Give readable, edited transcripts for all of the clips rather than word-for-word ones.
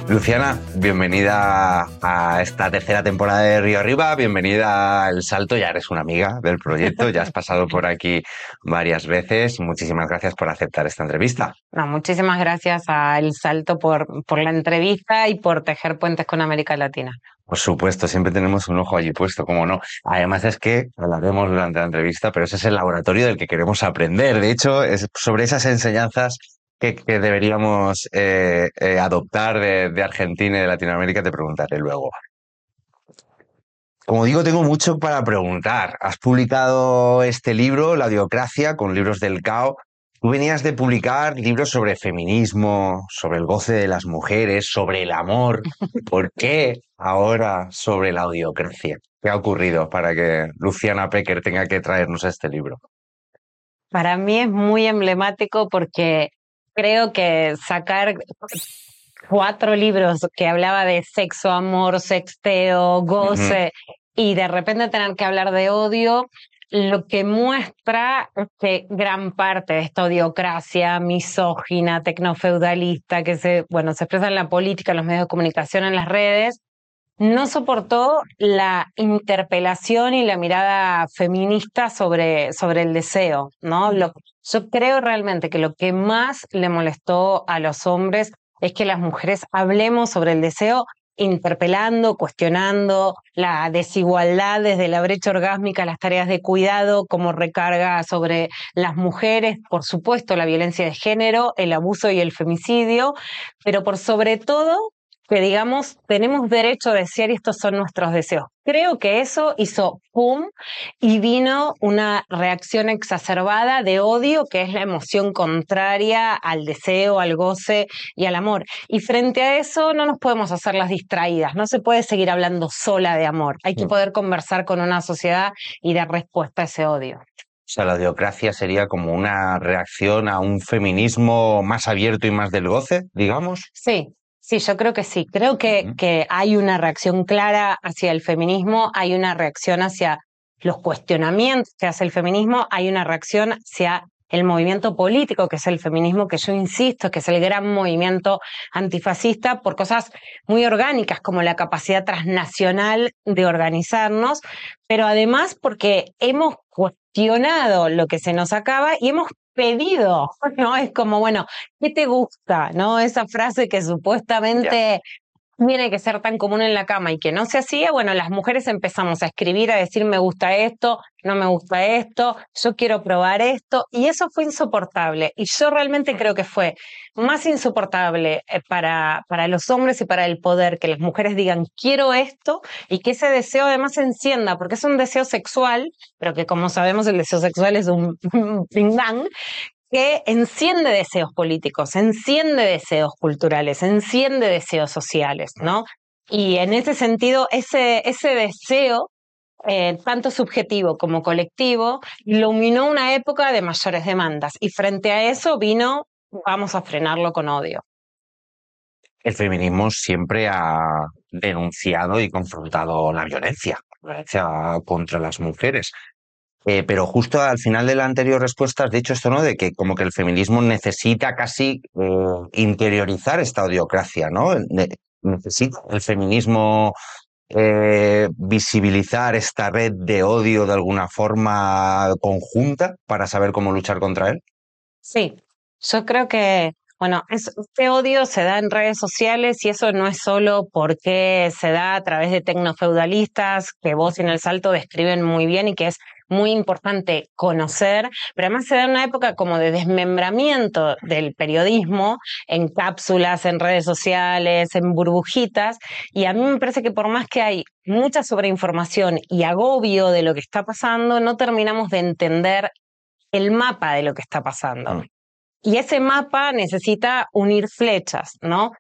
Luciana, bienvenida a esta tercera temporada de Río Arriba, bienvenida a El Salto, ya eres una amiga del proyecto, ya has pasado por aquí varias veces. Muchísimas gracias por aceptar esta entrevista. No, muchísimas gracias a El Salto por la entrevista y por tejer puentes con América Latina. Por supuesto, siempre tenemos un ojo allí puesto, cómo no. Además es que hablaremos durante la entrevista, pero ese es el laboratorio del que queremos aprender. De hecho, es sobre esas enseñanzas que deberíamos adoptar de Argentina y de Latinoamérica, te preguntaré luego. Como digo, tengo mucho para preguntar. Has publicado este libro, La Diocracia, con Libros del Cao. Tú venías de publicar libros sobre feminismo, sobre el goce de las mujeres, sobre el amor. ¿Por qué ahora sobre la audiocracia? ¿Qué ha ocurrido para que Luciana Pecker tenga que traernos este libro? Para mí es muy emblemático porque creo que sacar 4 libros que hablaba de sexo, amor, sexteo, goce, y de repente tener que hablar de odio, lo que muestra es que gran parte de esta odiocracia misógina, tecnofeudalista, que se expresa en la política, en los medios de comunicación, en las redes, no soportó la interpelación y la mirada feminista sobre el deseo, ¿no? Yo creo realmente que lo que más le molestó a los hombres es que las mujeres hablemos sobre el deseo interpelando, cuestionando la desigualdad desde la brecha orgásmica, las tareas de cuidado, cómo recarga sobre las mujeres, por supuesto, la violencia de género, el abuso y el femicidio, pero por sobre todo que digamos, tenemos derecho a desear y estos son nuestros deseos. Creo que eso hizo pum y vino una reacción exacerbada de odio, que es la emoción contraria al deseo, al goce y al amor. Y frente a eso no nos podemos hacer las distraídas, no se puede seguir hablando sola de amor. Hay que poder conversar con una sociedad y dar respuesta a ese odio. O sea, la audiocracia sería como una reacción a un feminismo más abierto y más del goce, digamos. Sí, yo creo que sí. Creo que hay una reacción clara hacia el feminismo, hay una reacción hacia los cuestionamientos que hace el feminismo, hay una reacción hacia el movimiento político que es el feminismo, que yo insisto, que es el gran movimiento antifascista por cosas muy orgánicas como la capacidad transnacional de organizarnos, pero además porque hemos cuestionado lo que se nos acaba y hemos pedido, ¿no? Es como, bueno, ¿qué te gusta? ¿No? Esa frase que supuestamente tiene que ser tan común en la cama y que no se hacía, bueno, las mujeres empezamos a escribir, a decir me gusta esto, no me gusta esto, yo quiero probar esto, y eso fue insoportable. Y yo realmente creo que fue más insoportable para los hombres y para el poder que las mujeres digan quiero esto y que ese deseo además se encienda, porque es un deseo sexual, pero que como sabemos el deseo sexual es un bing bang, que enciende deseos políticos, enciende deseos culturales, enciende deseos sociales, ¿no? Y en ese sentido, ese deseo, tanto subjetivo como colectivo, iluminó una época de mayores demandas. Y frente a eso vino, vamos a frenarlo con odio. El feminismo siempre ha denunciado y confrontado la violencia contra las mujeres. Pero justo al final de la anterior respuesta has dicho esto, ¿no? De que como que el feminismo necesita casi interiorizar esta odiocracia, ¿no? Necesita el feminismo visibilizar esta red de odio de alguna forma conjunta para saber cómo luchar contra él. Sí, yo creo que, este odio se da en redes sociales y eso no es solo porque se da a través de tecnofeudalistas que vos en El Salto describen muy bien y que es muy importante conocer, pero además se da en una época como de desmembramiento del periodismo en cápsulas, en redes sociales, en burbujitas, y a mí me parece que por más que hay mucha sobreinformación y agobio de lo que está pasando, no terminamos de entender el mapa de lo que está pasando. Y ese mapa necesita unir flechas, ¿no?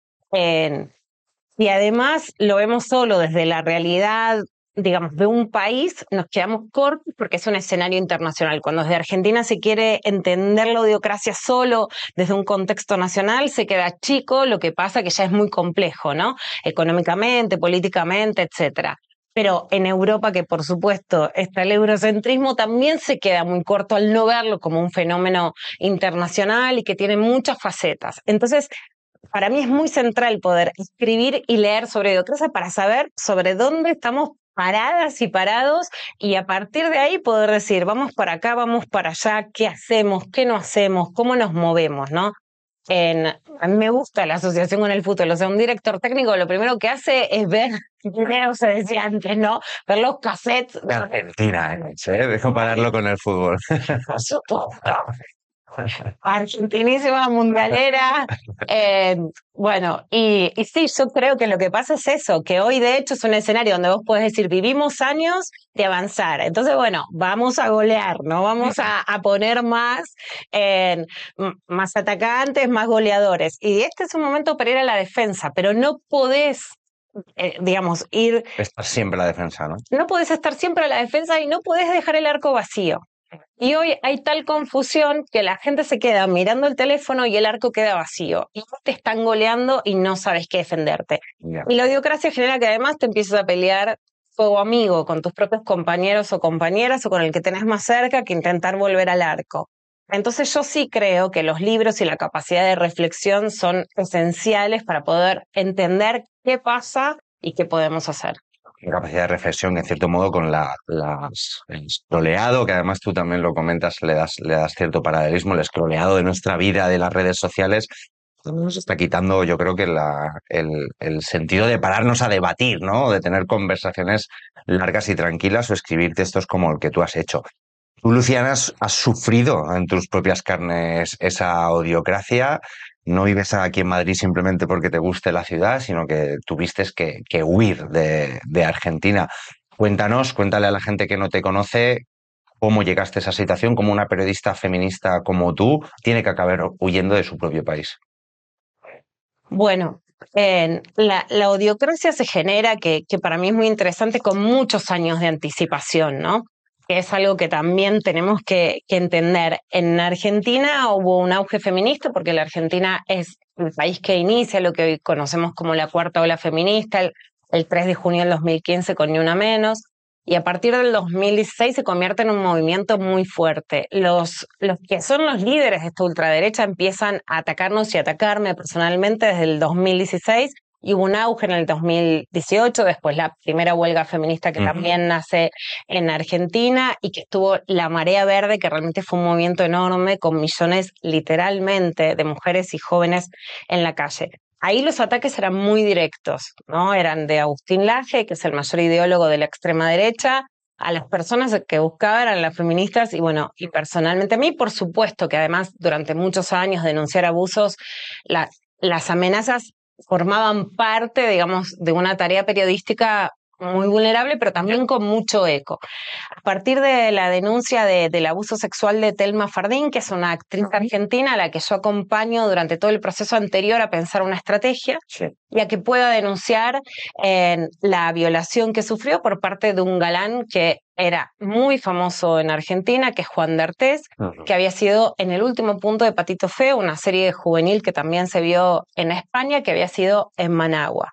Y además lo vemos solo desde la realidad, digamos, de un país, nos quedamos cortos porque es un escenario internacional. Cuando desde Argentina se quiere entender la odiocracia solo desde un contexto nacional, se queda chico, lo que pasa que ya es muy complejo, ¿no? Económicamente, políticamente, etcétera. Pero en Europa, que por supuesto está el eurocentrismo, también se queda muy corto al no verlo como un fenómeno internacional y que tiene muchas facetas. Entonces, para mí es muy central poder escribir y leer sobre idiosincrasia para saber sobre dónde estamos paradas y parados y a partir de ahí poder decir, vamos para acá, vamos para allá, qué hacemos, qué no hacemos, cómo nos movemos, ¿no? A mí me gusta la asociación con el fútbol, o sea, un director técnico lo primero que hace es ver videos, se decía antes, ¿no? Ver los cassettes. Argentina, ¿eh? Compararlo con el fútbol. Por supuesto. Argentinísima, mundialera. Bueno, y sí, yo creo que lo que pasa es eso, que hoy de hecho es un escenario donde vos podés decir, vivimos años de avanzar. Entonces, bueno, vamos a golear, ¿no? Vamos a poner más atacantes, más goleadores. Y este es un momento para ir a la defensa, pero no podés digamos, Estar siempre a la defensa, ¿no? no podés estar siempre a la defensa y no podés dejar el arco vacío. Y hoy hay tal confusión que la gente se queda mirando el teléfono y el arco queda vacío. Y te están goleando y no sabes qué defenderte. Yeah. Y la idiocracia genera que además te empieces a pelear fuego amigo con tus propios compañeros o compañeras o con el que tenés más cerca que intentar volver al arco. Entonces yo sí creo que los libros y la capacidad de reflexión son esenciales para poder entender qué pasa y qué podemos hacer. La capacidad de reflexión, en cierto modo, con el scrolleado, que además tú también lo comentas, le das cierto paralelismo, el scrolleado de nuestra vida, de las redes sociales, nos está quitando, yo creo que el sentido de pararnos a debatir, ¿no? De tener conversaciones largas y tranquilas o escribir textos como el que tú has hecho. Tú, Luciana, has sufrido en tus propias carnes esa odiocracia. No vives aquí en Madrid simplemente porque te guste la ciudad, sino que tuviste que huir de Argentina. Cuéntale a la gente que no te conoce cómo llegaste a esa situación, cómo una periodista feminista como tú tiene que acabar huyendo de su propio país. Bueno, la odiocracia se genera, que para mí es muy interesante, con muchos años de anticipación, ¿no? Que es algo que también tenemos que entender. En Argentina hubo un auge feminista, porque la Argentina es el país que inicia lo que hoy conocemos como la cuarta ola feminista, el 3 de junio del 2015 con Ni Una Menos, y a partir del 2016 se convierte en un movimiento muy fuerte. Los que son los líderes de esta ultraderecha empiezan a atacarnos y atacarme personalmente desde el 2016, y hubo un auge en el 2018, después la primera huelga feminista que también nace en Argentina y que estuvo la Marea Verde, que realmente fue un movimiento enorme con millones literalmente de mujeres y jóvenes en la calle. Ahí los ataques eran muy directos, ¿no? Eran de Agustín Laje, que es el mayor ideólogo de la extrema derecha, a las personas que buscaban eran las feministas y bueno, y personalmente a mí, por supuesto que además durante muchos años denunciar abusos, las amenazas formaban parte, digamos, de una tarea periodística muy vulnerable, pero también con mucho eco. A partir de la denuncia del abuso sexual de Telma Fardín, que es una actriz argentina a la que yo acompaño durante todo el proceso anterior a pensar una estrategia, y a que pueda denunciar la violación que sufrió por parte de un galán que era muy famoso en Argentina, que es Juan D'Artés, que había sido en El Último Punto de Patito Feo, una serie juvenil que también se vio en España, que había sido en Managua.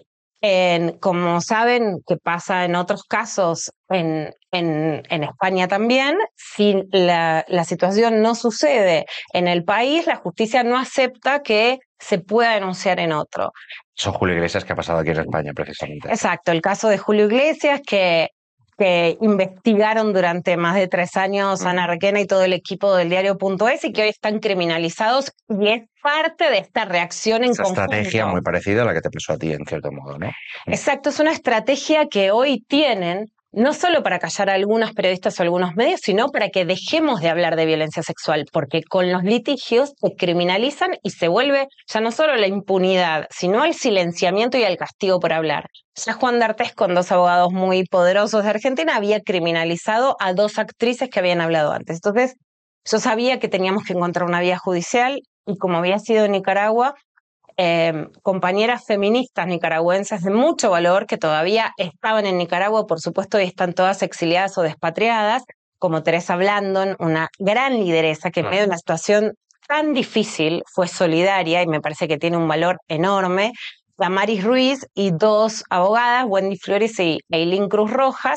Como saben, que pasa en otros casos en España también, si la situación no sucede en el país, la justicia no acepta que se pueda denunciar en otro. Son Julio Iglesias, que ha pasado aquí en España, precisamente. Exacto, el caso de Julio Iglesias, que investigaron durante más de 3 años Ana Requena y todo el equipo del diario.es y que hoy están criminalizados, y es parte de esta reacción en conjunto. Esa estrategia muy parecida a la que te pasó a ti, en cierto modo, ¿no? Exacto, es una estrategia que hoy tienen no solo para callar a algunos periodistas o algunos medios, sino para que dejemos de hablar de violencia sexual, porque con los litigios se criminalizan y se vuelve ya no solo la impunidad, sino el silenciamiento y el castigo por hablar. Ya Juan D'Artés, con 2 abogados muy poderosos de Argentina, había criminalizado a 2 actrices que habían hablado antes. Entonces, yo sabía que teníamos que encontrar una vía judicial y como había sido en Nicaragua, compañeras feministas nicaragüenses de mucho valor que todavía estaban en Nicaragua, por supuesto, y están todas exiliadas o despatriadas, como Teresa Blandon, una gran lideresa que en medio de una situación tan difícil fue solidaria y me parece que tiene un valor enorme. Damaris Ruiz y 2 abogadas, Wendy Flores y Eileen Cruz Rojas,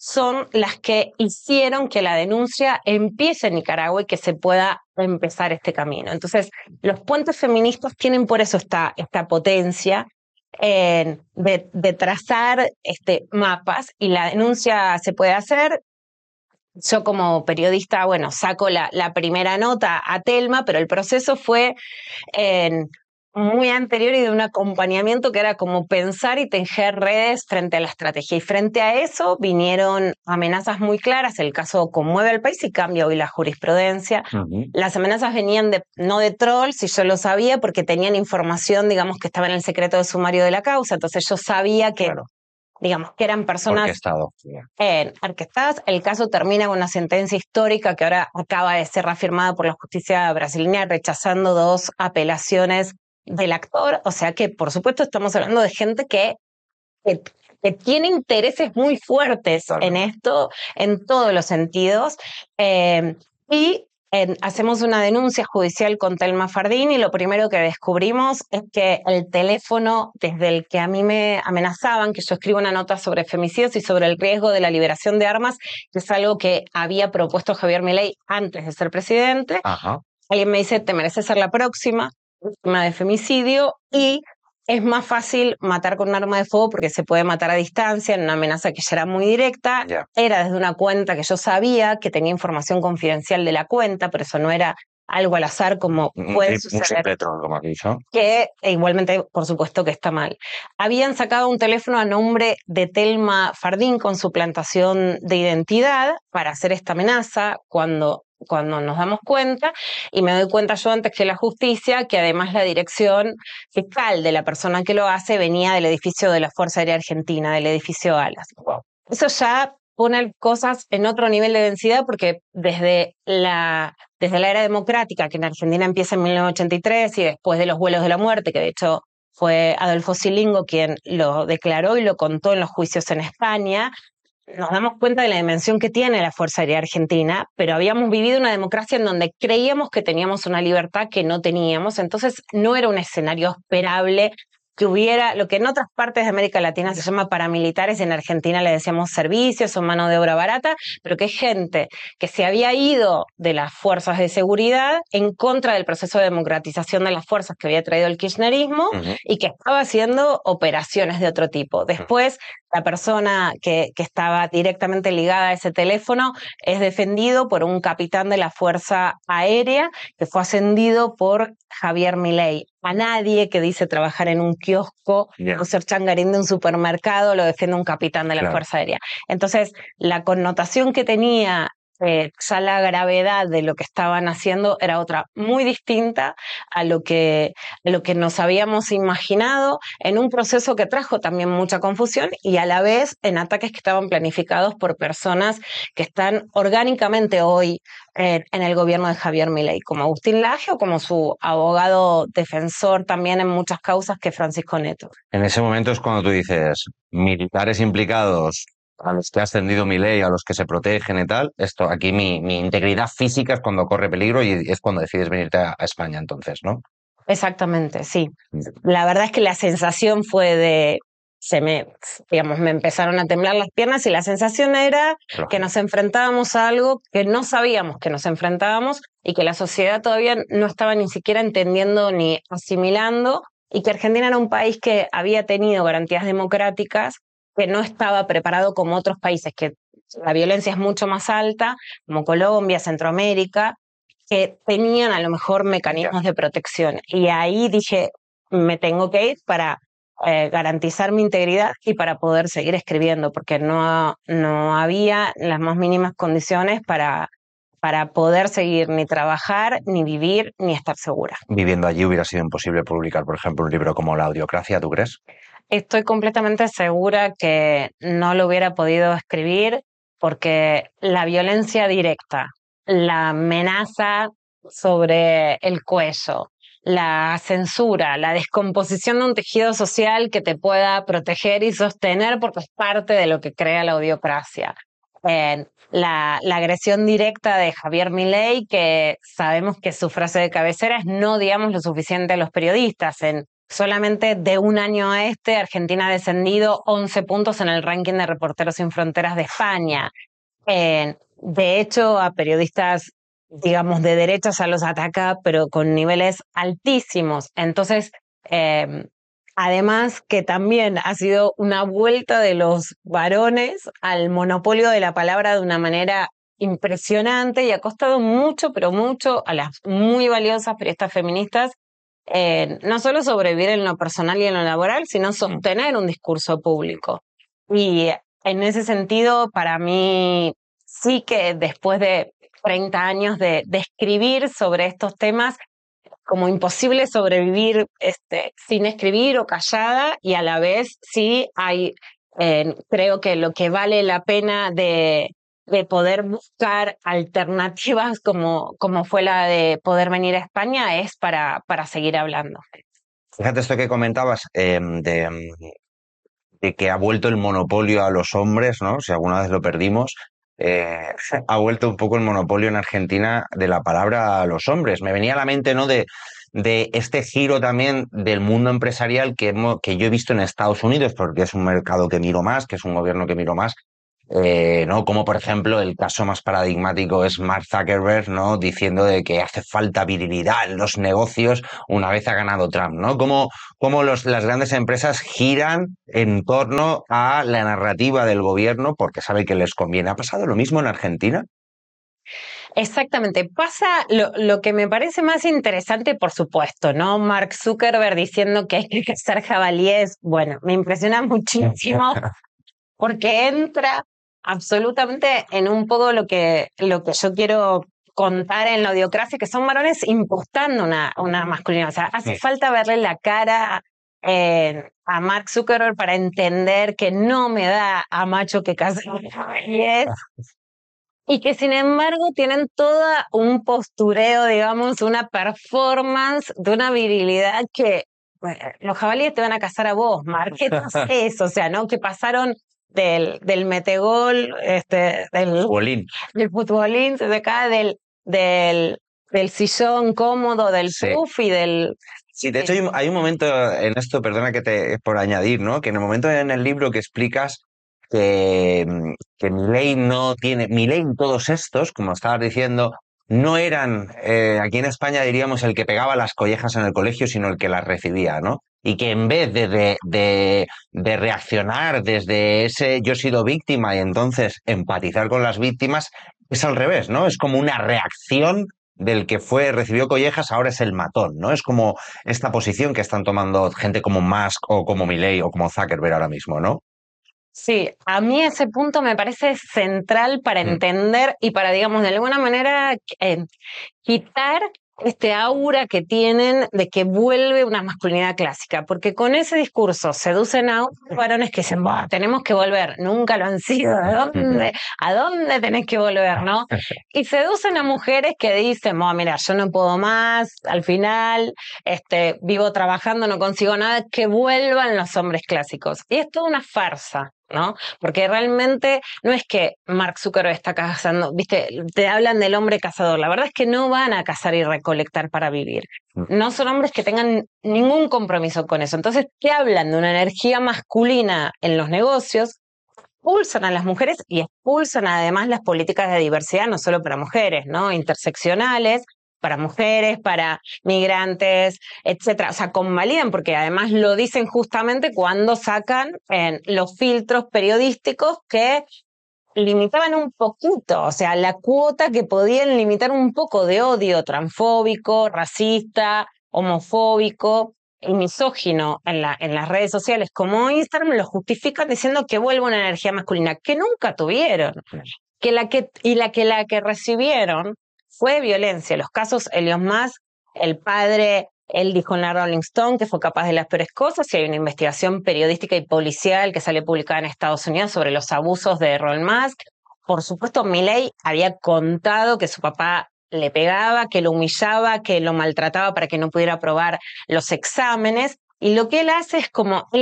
son las que hicieron que la denuncia empiece en Nicaragua y que se pueda empezar este camino. Entonces, los puentes feministas tienen por eso esta potencia de trazar mapas, y la denuncia se puede hacer. Yo como periodista, bueno, saco la primera nota a Telma, pero el proceso fue muy anterior y de un acompañamiento que era como pensar y tejer redes frente a la estrategia. Y frente a eso vinieron amenazas muy claras. El caso conmueve al país y cambia hoy la jurisprudencia. Las amenazas venían no de trolls, y yo lo sabía porque tenían información, digamos, que estaba en el secreto de sumario de la causa. Entonces yo sabía que, claro, digamos, que eran personas orquestadas. El caso termina con una sentencia histórica que ahora acaba de ser reafirmada por la justicia brasileña, rechazando 2 apelaciones del actor. O sea que, por supuesto, estamos hablando de gente que tiene intereses muy fuertes, claro, en esto, en todos los sentidos. Hacemos una denuncia judicial con Telma Fardín, y lo primero que descubrimos es que el teléfono desde el que a mí me amenazaban, que yo escribo una nota sobre femicidios y sobre el riesgo de la liberación de armas, que es algo que había propuesto Javier Milei antes de ser presidente. Ajá. Alguien me dice, te mereces ser la próxima víctima de femicidio, y es más fácil matar con un arma de fuego porque se puede matar a distancia, en una amenaza que ya era muy directa. Yeah. Era desde una cuenta que yo sabía que tenía información confidencial de la cuenta, pero eso no era algo al azar como puede suceder. Como has dicho. Que igualmente, por supuesto, que está mal. Habían sacado un teléfono a nombre de Telma Fardín con suplantación de identidad para hacer esta amenaza cuando nos damos cuenta, y me doy cuenta yo antes que la justicia, que además la dirección fiscal de la persona que lo hace venía del edificio de la Fuerza Aérea Argentina, del edificio Alas. Wow. Eso ya pone cosas en otro nivel de densidad, porque desde la era democrática, que en Argentina empieza en 1983, y después de los vuelos de la muerte, que de hecho fue Adolfo Silingo quien lo declaró y lo contó en los juicios en España, nos damos cuenta de la dimensión que tiene la Fuerza Aérea Argentina, pero habíamos vivido una democracia en donde creíamos que teníamos una libertad que no teníamos. Entonces no era un escenario esperable que hubiera lo que en otras partes de América Latina se llama paramilitares, y en Argentina le decíamos servicios o mano de obra barata, pero que es gente que se había ido de las fuerzas de seguridad en contra del proceso de democratización de las fuerzas que había traído el kirchnerismo, y que estaba haciendo operaciones de otro tipo. Después, la persona que estaba directamente ligada a ese teléfono es defendido por un capitán de la Fuerza Aérea que fue ascendido por Javier Milei. A nadie que dice trabajar en un kiosco o ser changarín de un supermercado lo defiende un capitán de la Fuerza Aérea. Entonces, la connotación que tenía ya la gravedad de lo que estaban haciendo era otra, muy distinta a lo que nos habíamos imaginado, en un proceso que trajo también mucha confusión, y a la vez en ataques que estaban planificados por personas que están orgánicamente hoy en el gobierno de Javier Milei, como Agustín Laje o como su abogado defensor también en muchas causas, que es Francisco Neto. En ese momento es cuando tú dices, militares implicados, a los que ha ascendido Milei, a los que se protegen y tal, esto aquí mi integridad física es cuando corre peligro, y es cuando decides venirte a España entonces, ¿no? Exactamente, sí. La verdad es que la sensación fue de, me empezaron a temblar las piernas, y la sensación era que nos enfrentábamos a algo que no sabíamos que nos enfrentábamos, y que la sociedad todavía no estaba ni siquiera entendiendo ni asimilando, y que Argentina era un país que había tenido garantías democráticas, que no estaba preparado como otros países, que la violencia es mucho más alta, como Colombia, Centroamérica, que tenían a lo mejor mecanismos de protección. Y ahí dije, me tengo que ir para garantizar mi integridad y para poder seguir escribiendo, porque no había las más mínimas condiciones para poder seguir ni trabajar, ni vivir, ni estar segura. Viviendo allí hubiera sido imposible publicar, por ejemplo, un libro como La Audiocracia, ¿tú crees? Estoy completamente segura que no lo hubiera podido escribir, porque la violencia directa, la amenaza sobre el cuello, la censura, la descomposición de un tejido social que te pueda proteger y sostener, porque es parte de lo que crea la audiocracia. La agresión directa de Javier Milei, que sabemos que su frase de cabecera es no digamos lo suficiente a los periodistas, en solamente de un año a este, Argentina ha descendido 11 puntos en el ranking de Reporteros Sin Fronteras de España. De hecho, a periodistas, digamos, de derecha ya los ataca, pero con niveles altísimos. Entonces, además que también ha sido una vuelta de los varones al monopolio de la palabra de una manera impresionante y ha costado mucho, pero mucho a las muy valiosas periodistas feministas, no solo sobrevivir en lo personal y en lo laboral, sino sostener un discurso público. Y en ese sentido, para mí, sí que después de 30 años de escribir sobre estos temas, como imposible sobrevivir sin escribir o callada, y a la vez sí hay, creo que lo que vale la pena de poder buscar alternativas como fue la de poder venir a España es para seguir hablando. Fíjate esto que comentabas de que ha vuelto el monopolio a los hombres, ¿no? Si alguna vez lo perdimos, ha vuelto un poco el monopolio en Argentina de la palabra a los hombres. Me venía a la mente, ¿no? De este giro también del mundo empresarial que yo he visto en Estados Unidos, porque es un mercado que miro más, que es un gobierno que miro más, ¿no? Como por ejemplo el caso más paradigmático es Mark Zuckerberg, ¿no? Diciendo de que hace falta virilidad en los negocios una vez ha ganado Trump, ¿no? Cómo las grandes empresas giran en torno a la narrativa del gobierno porque sabe que les conviene. ¿Ha pasado lo mismo en Argentina? Exactamente. Pasa lo que me parece más interesante, por supuesto, ¿no? Mark Zuckerberg diciendo que hay que cazar jabalíes. Bueno, me impresiona muchísimo porque entra absolutamente en un poco lo que yo quiero contar en la Idiocracia, que son varones impostando una masculinidad. O sea, hace falta verle la cara a Mark Zuckerberg para entender que no me da a macho que case jabalíes. Y que sin embargo tienen todo un postureo, digamos, una performance de una virilidad que bueno, los jabalíes te van a cazar a vos, Mark. ¿Qué es eso? O sea, ¿no? Que pasaron del metegol, del futbolín, de acá, del sillón cómodo, del puff y del... Sí, de hecho hay un momento en esto, perdona que por añadir, ¿no? Que en el momento en el libro que explicas que Milei no tiene, Milei y todos estos, como estabas diciendo, no eran, aquí en España diríamos el que pegaba las collejas en el colegio, sino el que las recibía, ¿no? Y que en vez de reaccionar desde ese yo he sido víctima y entonces empatizar con las víctimas, es al revés, ¿no? Es como una reacción del que recibió collejas, ahora es el matón, ¿no? Es como esta posición que están tomando gente como Musk o como Milei o como Zuckerberg ahora mismo, ¿no? Sí, a mí ese punto me parece central para entender y para, digamos, de alguna manera quitar este aura que tienen de que vuelve una masculinidad clásica, porque con ese discurso seducen a varones que dicen, tenemos que volver, nunca lo han sido, ¿a dónde tenés que volver, no? Y seducen a mujeres que dicen, mira, yo no puedo más, al final vivo trabajando, no consigo nada, que vuelvan los hombres clásicos. Y es toda una farsa, ¿no? Porque realmente no es que Mark Zuckerberg está cazando, viste, te hablan del hombre cazador, la verdad es que no van a cazar y recolectar para vivir. No son hombres que tengan ningún compromiso con eso. Entonces te hablan de una energía masculina en los negocios, expulsan a las mujeres y expulsan además las políticas de diversidad, no solo para mujeres, ¿no? Interseccionales, para mujeres, para migrantes, etcétera. O sea, convalidan, porque además lo dicen justamente cuando sacan los filtros periodísticos que limitaban un poquito, o sea, la cuota que podían limitar un poco de odio transfóbico, racista, homofóbico y misógino en las redes sociales como Instagram, lo justifican diciendo que vuelve una energía masculina que nunca tuvieron, la que recibieron fue violencia. Los casos Elon Musk, el padre, él dijo en la Rolling Stone que fue capaz de las peores cosas, y hay una investigación periodística y policial que sale publicada en Estados Unidos sobre los abusos de Elon Musk. Por supuesto, Milei había contado que su papá le pegaba, que lo humillaba, que lo maltrataba para que no pudiera aprobar los exámenes. Y lo que él hace es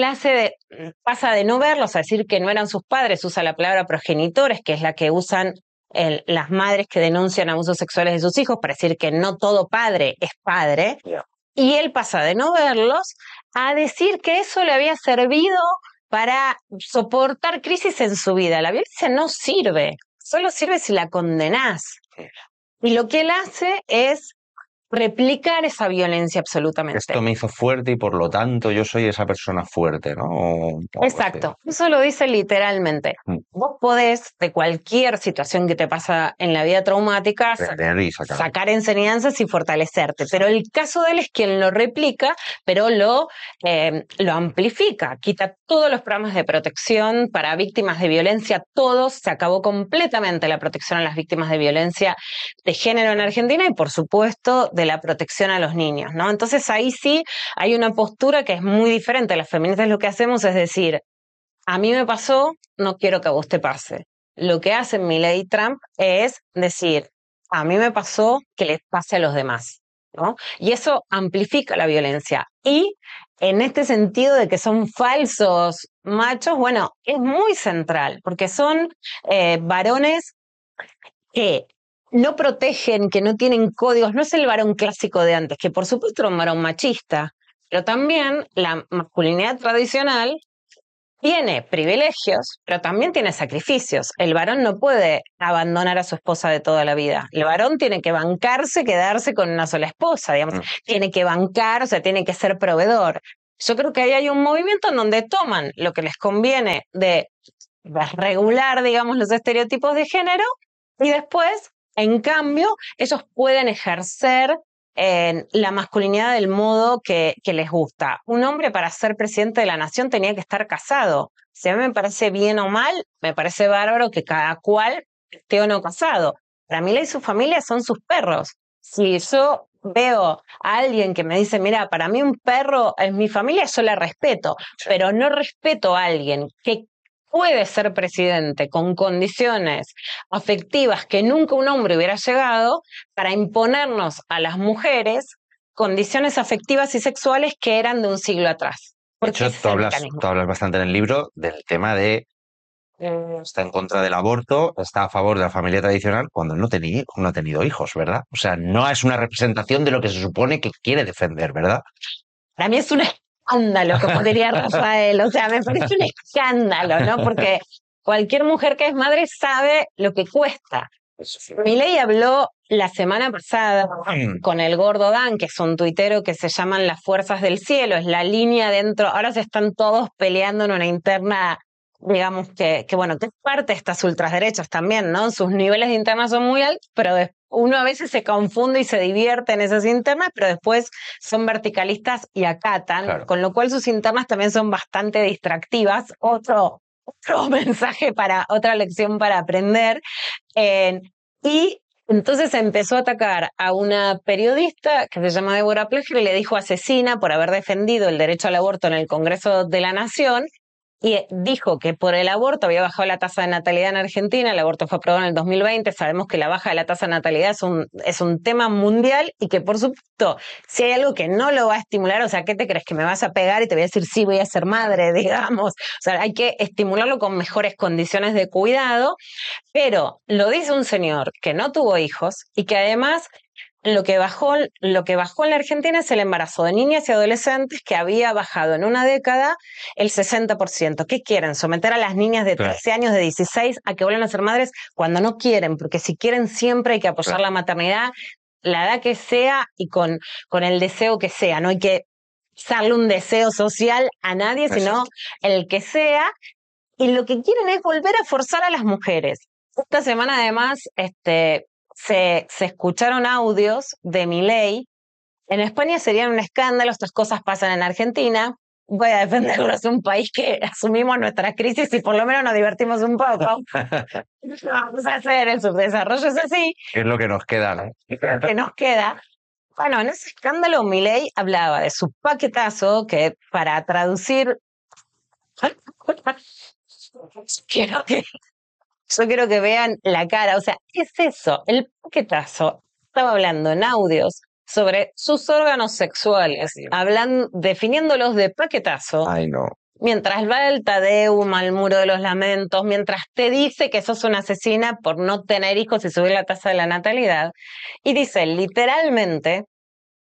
pasa de no verlos a decir que no eran sus padres, usa la palabra progenitores, que es la que usan las madres que denuncian abusos sexuales de sus hijos, para decir que no todo padre es padre. y él pasa de no verlos a decir que eso le había servido para soportar crisis en su vida. La violencia no sirve, solo sirve si la condenás. Y lo que él hace es replicar esa violencia absolutamente. Esto me hizo fuerte y por lo tanto yo soy esa persona fuerte, ¿no? O Exacto, eso lo dice literalmente. Vos podés, de cualquier situación que te pasa en la vida traumática, sacar enseñanzas y fortalecerte. Pero el caso de él es quien lo replica, pero lo amplifica. Quita todos los programas de protección para víctimas de violencia, todos. Se acabó completamente la protección a las víctimas de violencia de género en Argentina y, por supuesto, de la protección a los niños, ¿no? Entonces ahí sí hay una postura que es muy diferente. Las feministas lo que hacemos es decir, a mí me pasó, no quiero que a vos te pase. Lo que hacen Milei y Trump es decir, a mí me pasó, que les pase a los demás, ¿no? Y eso amplifica la violencia. Y en este sentido de que son falsos machos, bueno, es muy central, porque son varones que no protegen, que no tienen códigos. No es el varón clásico de antes, que por supuesto era un varón machista, pero también la masculinidad tradicional tiene privilegios, pero también tiene sacrificios. El varón no puede abandonar a su esposa de toda la vida. El varón tiene que bancarse, quedarse con una sola esposa, digamos. Tiene que bancar, o sea, tiene que ser proveedor. Yo creo que ahí hay un movimiento en donde toman lo que les conviene de regular, digamos, los estereotipos de género y después, en cambio, ellos pueden ejercer la masculinidad del modo que les gusta. Un hombre para ser presidente de la nación tenía que estar casado. Si a mí me parece bien o mal, me parece bárbaro que cada cual esté o no casado. Para mí y su familia son sus perros. Si yo veo a alguien que me dice, mira, para mí un perro es mi familia, yo la respeto, pero no respeto a alguien que puede ser presidente con condiciones afectivas que nunca un hombre hubiera llegado para imponernos a las mujeres condiciones afectivas y sexuales que eran de un siglo atrás. De hecho, tú hablas bastante en el libro del tema de está en contra del aborto, está a favor de la familia tradicional cuando no ha tenido hijos, ¿verdad? O sea, no es una representación de lo que se supone que quiere defender, ¿verdad? Para mí es un escándalo, como diría Rafael. O sea, me parece un escándalo, ¿no? Porque cualquier mujer que es madre sabe lo que cuesta. Milei habló la semana pasada con el gordo Dan, que es un tuitero que se llaman las fuerzas del cielo, es la línea dentro, ahora se están todos peleando en una interna, digamos que bueno, que es parte de estas ultraderechas también, ¿no? Sus niveles de interna son muy altos, pero uno a veces se confunde y se divierte en esas internas, pero después son verticalistas y acatan, claro. Con lo cual sus internas también son bastante distractivas. Otro mensaje otra lección para aprender. Y entonces empezó a atacar a una periodista que se llama Débora Pleger y le dijo asesina por haber defendido el derecho al aborto en el Congreso de la Nación. Y dijo que por el aborto había bajado la tasa de natalidad en Argentina, el aborto fue aprobado en el 2020, sabemos que la baja de la tasa de natalidad es un tema mundial y que por supuesto, si hay algo que no lo va a estimular, o sea, ¿qué te crees? ¿Que me vas a pegar y te voy a decir sí, voy a ser madre, digamos? O sea, hay que estimularlo con mejores condiciones de cuidado, pero lo dice un señor que no tuvo hijos y que además lo que bajó en la Argentina es el embarazo de niñas y adolescentes, que había bajado en una década el 60%. ¿Qué quieren? ¿Someter a las niñas de 13 años, de 16, a que vuelvan a ser madres cuando no quieren? Porque si quieren siempre hay que apoyar la maternidad, la edad que sea y con el deseo que sea. No hay que darle un deseo social a nadie, sino el que sea. Y lo que quieren es volver a forzar a las mujeres. Esta semana además, se escucharon audios de Milei. En España serían un escándalo, estas cosas pasan en Argentina. Voy a defenderlo, es un país que asumimos nuestras crisis y por lo menos nos divertimos un poco. Vamos a hacer, el subdesarrollo es así. Es lo que nos queda, ¿no? Que nos queda. Bueno, en ese escándalo Milei hablaba de su paquetazo, que para traducir... Yo quiero que vean la cara, o sea, ¿qué es eso? El paquetazo estaba hablando en audios sobre sus órganos sexuales, definiéndolos de paquetazo. Ay, no. Mientras va el Tadeu al muro de los lamentos, mientras te dice que sos una asesina por no tener hijos y subir la tasa de la natalidad, y dice literalmente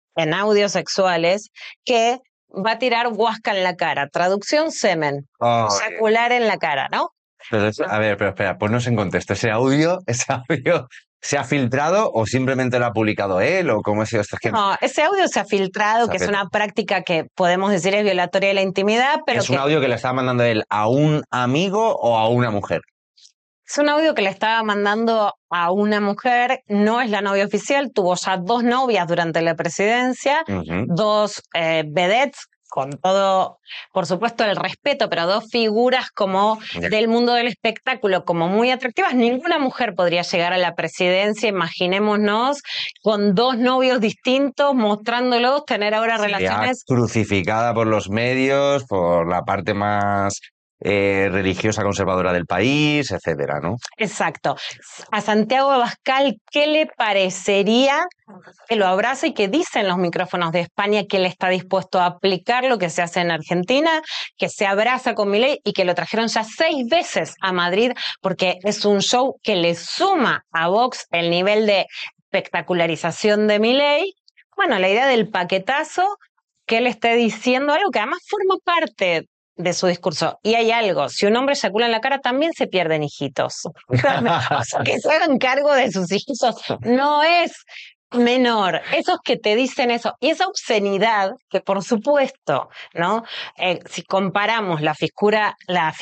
en audios sexuales que va a tirar guasca en la cara. Traducción, semen. Eyacular en la cara, ¿no? Pero a ver, pero espera, ponnos en contexto. ¿Ese audio se ha filtrado o simplemente lo ha publicado él? ¿O cómo ha sido esto? Es que No, ese audio se ha filtrado, que es una práctica que podemos decir es violatoria de la intimidad, pero ¿es un audio que le estaba mandando él a un amigo o a una mujer? Es un audio que le estaba mandando a una mujer, no es la novia oficial, tuvo ya 2 novias durante la presidencia, 2 vedettes, con todo, por supuesto, el respeto, pero 2 figuras como del mundo del espectáculo, como muy atractivas. Ninguna mujer podría llegar a la presidencia, imaginémonos, con 2 novios distintos, mostrándolos, tener ahora relaciones. Crucificada por los medios, por la parte más religiosa conservadora del país, etcétera, ¿no? Exacto. A Santiago Abascal, ¿qué le parecería que lo abrace y que dice en los micrófonos de España que él está dispuesto a aplicar lo que se hace en Argentina, que se abraza con Milei y que lo trajeron ya 6 veces a Madrid porque es un show que le suma a Vox el nivel de espectacularización de Milei? Bueno, la idea del paquetazo, que él esté diciendo algo que además forma parte de su discurso. Y hay algo, si un hombre eyacula en la cara, también se pierden hijitos. O sea, que se hagan cargo de sus hijitos no es menor. Esos que te dicen eso. Y esa obscenidad, que por supuesto, ¿no? Si comparamos la